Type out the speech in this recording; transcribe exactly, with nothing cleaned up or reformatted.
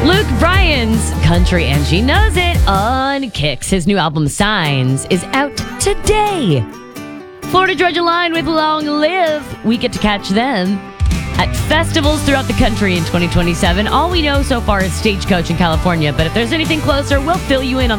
Luke Bryan's Country and She Knows It on Kicks. His new album, Signs, is out today. Florida Georgia Line with Long Live. We get to catch them at festivals throughout the country in twenty twenty-seven. All we know so far is Stagecoach in California, but if there's anything closer, we'll fill you in on